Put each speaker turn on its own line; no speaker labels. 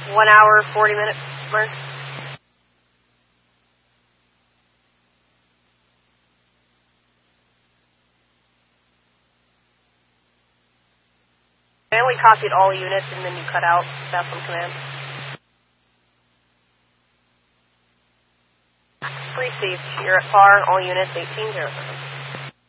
1 hour, 40 minutes mark. I only copied all units and then you cut out. That's on command. Received. You're at par, all units 18-0.